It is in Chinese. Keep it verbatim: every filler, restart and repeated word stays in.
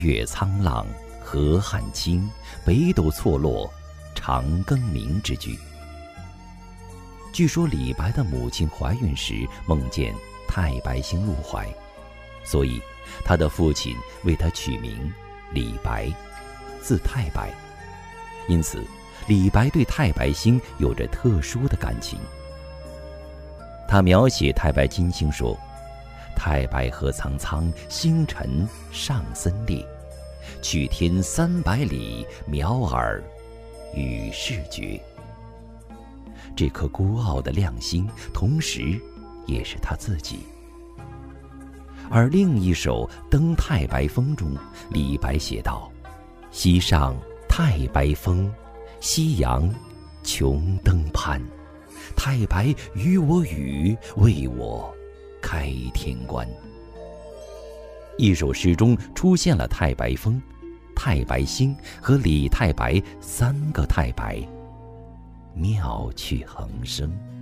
月沧浪，河汉清，北斗错落，长庚明之句。据说李白的母亲怀孕时梦见太白星入怀，所以他的父亲为他取名李白，字太白。因此李白对太白星有着特殊的感情。他描写太白金星说：太白河苍苍，星辰上森列，去天三百里，渺尔与世绝。这颗孤傲的亮星，同时也是他自己。而另一首《登太白峰》中，李白写道：西上太白峰，夕阳穷登攀。太白与我语，为我开天关。一首诗中出现了太白峰、太白星和李太白三个太白，妙趣横生。